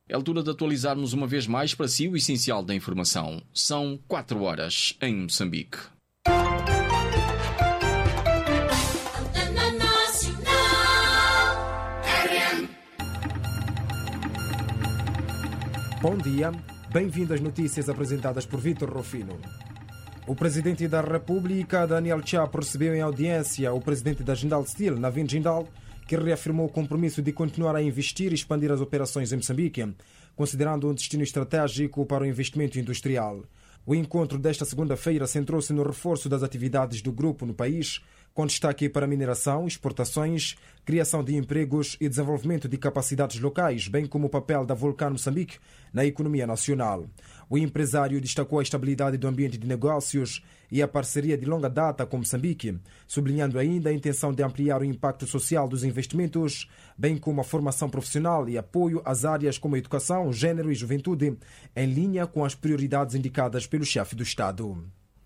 É a altura de atualizarmos uma vez mais para si o essencial da informação. São 4 horas em Moçambique. Bom dia, bem-vindo às notícias apresentadas por Vítor Rufino. O presidente da República, Daniel Chapo, recebeu em audiência o presidente da Jindal Steel, Navin Jindal, que reafirmou o compromisso de continuar a investir e expandir as operações em Moçambique, considerando um destino estratégico para o investimento industrial. O encontro desta segunda-feira centrou-se no reforço das atividades do grupo no país, com destaque para mineração, exportações, criação de empregos e desenvolvimento de capacidades locais, bem como o papel da Vulcan Moçambique na economia nacional. O empresário destacou a estabilidade do ambiente de negócios e a parceria de longa data com Moçambique, sublinhando ainda a intenção de ampliar o impacto social dos investimentos, bem como a formação profissional e apoio às áreas como a educação, gênero e juventude, em linha com as prioridades indicadas pelo chefe do Estado.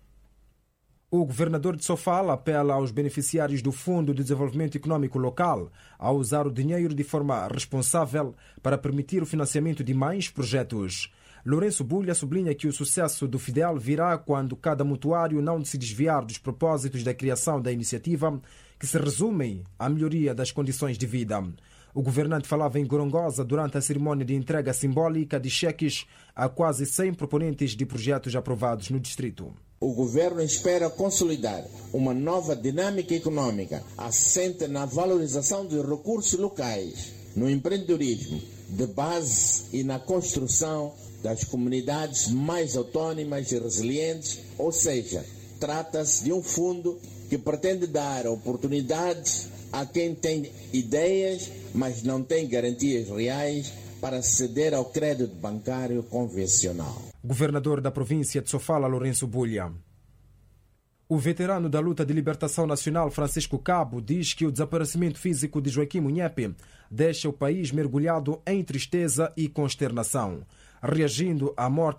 O governador de Sofala apela aos beneficiários do Fundo de Desenvolvimento Econômico Local a usar o dinheiro de forma responsável para permitir o financiamento de mais projetos. Lourenço Bulha sublinha que o sucesso do FIDEL virá quando cada mutuário não se desviar dos propósitos da criação da iniciativa, que se resumem à melhoria das condições de vida. O governante falava em Gorongosa durante a cerimónia de entrega simbólica de cheques a quase 100 proponentes de projetos aprovados no distrito. O governo espera consolidar uma nova dinâmica econômica assente na valorização dos recursos locais, no empreendedorismo de base e na construção das comunidades mais autónomas e resilientes, ou seja, trata-se de um fundo que pretende dar oportunidades a quem tem ideias, mas não tem garantias reais para aceder ao crédito bancário convencional. Governador da província de Sofala, Lourenço Bulha. O veterano da luta de libertação nacional, Francisco Cabo, diz que o desaparecimento físico de Joaquim Munhepe deixa o país mergulhado em tristeza e consternação. Reagindo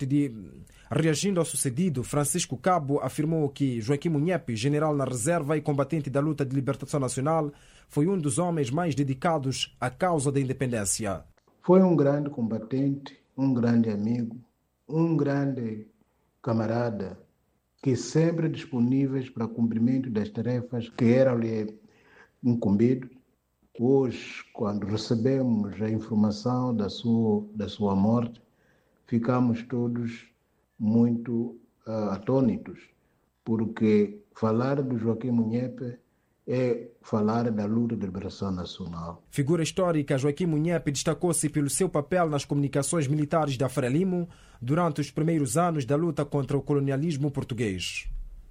ao sucedido, Francisco Cabo afirmou que Joaquim Munhepe, general na reserva e combatente da luta de libertação nacional, foi um dos homens mais dedicados à causa da independência. Foi um grande combatente, um grande amigo, um grande camarada, que sempre disponíveis para o cumprimento das tarefas que eram-lhe incumbidas. Hoje, quando recebemos a informação da sua morte, ficamos todos muito atônitos, porque falar do Joaquim Munhepe é falar da luta de liberação nacional. Figura histórica, Joaquim Munhepe destacou-se pelo seu papel nas comunicações militares da Frelimo durante os primeiros anos da luta contra o colonialismo português.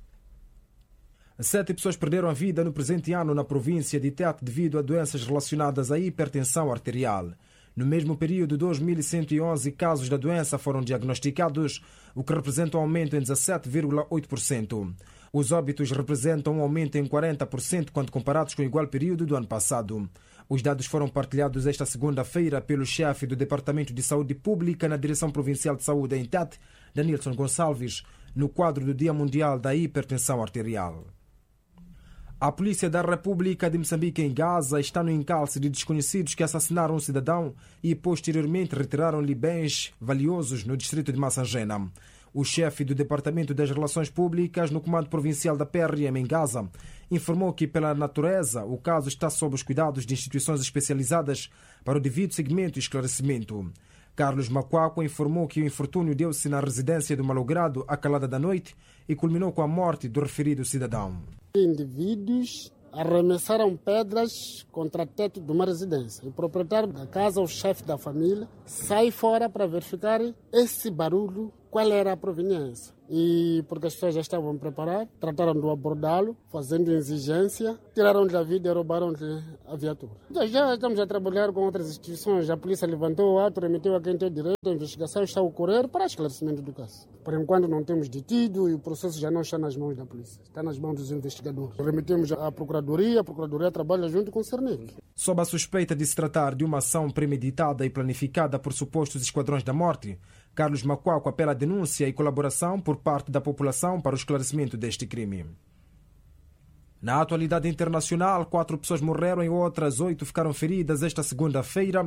7 pessoas perderam a vida no presente ano na província de Tete devido a doenças relacionadas à hipertensão arterial. No mesmo período, 2.111 casos da doença foram diagnosticados, o que representa um aumento em 17,8%. Os óbitos representam um aumento em 40% quando comparados com o igual período do ano passado. Os dados foram partilhados esta segunda-feira pelo chefe do Departamento de Saúde Pública na Direção Provincial de Saúde em Tete, Danilson Gonçalves, no quadro do Dia Mundial da Hipertensão Arterial. A Polícia da República de Moçambique em Gaza está no encalce de desconhecidos que assassinaram um cidadão e posteriormente retiraram-lhe bens valiosos no distrito de Massangena. O chefe do Departamento das Relações Públicas no Comando Provincial da PRM em Gaza informou que, pela natureza, o caso está sob os cuidados de instituições especializadas para o devido seguimento e esclarecimento. Carlos Macuaco informou que o infortúnio deu-se na residência do malogrado à calada da noite e culminou com a morte do referido cidadão. Indivíduos arremessaram pedras contra o teto de uma residência. O proprietário da casa, o chefe da família, sai fora para verificar esse barulho, qual era a proveniência. E porque as pessoas já estavam preparadas, trataram de abordá-lo, fazendo exigência, tiraram-lhe a vida e roubaram-lhe a viatura. Já estamos a trabalhar com outras instituições, a polícia levantou o ato, remeteu a quem tem direito, a investigação está a ocorrer para esclarecimento do caso. Por enquanto não temos detido e o processo já não está nas mãos da polícia, está nas mãos dos investigadores. Remetemos à Procuradoria, a Procuradoria trabalha junto com o Cerneiro. Sob a suspeita de se tratar de uma ação premeditada e planificada por supostos esquadrões da morte, Carlos Macuaco apela à denúncia e colaboração por parte da população para o esclarecimento deste crime. Na atualidade internacional, 4 pessoas morreram e outras 8 ficaram feridas esta segunda-feira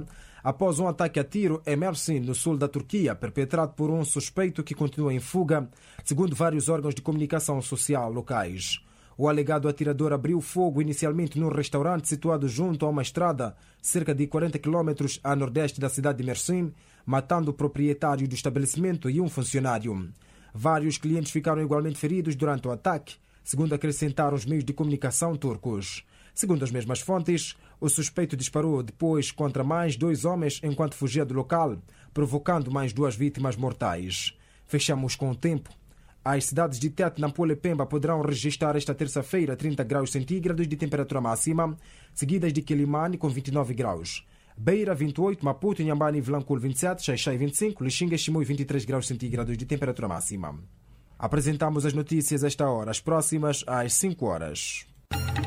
após um ataque a tiro em Mersin, no sul da Turquia, perpetrado por um suspeito que continua em fuga, segundo vários órgãos de comunicação social locais. O alegado atirador abriu fogo inicialmente num restaurante situado junto a uma estrada, cerca de 40 km a nordeste da cidade de Mersin, matando o proprietário do estabelecimento e um funcionário. Vários clientes ficaram igualmente feridos durante o ataque, segundo acrescentaram os meios de comunicação turcos. Segundo as mesmas fontes, o suspeito disparou depois contra mais 2 homens enquanto fugia do local, provocando mais 2 vítimas mortais. Fechamos com o tempo. As cidades de Tete, Nampula e Pemba poderão registrar esta terça-feira 30 graus centígrados de temperatura máxima, seguidas de Quelimane com 29 graus. Beira 28, Maputo, Inhambane e Vilanculo 27, Xaixai 25, Lixinga e Chimoio 23 graus centígrados de temperatura máxima. Apresentamos as notícias a esta hora, as próximas às 5 horas.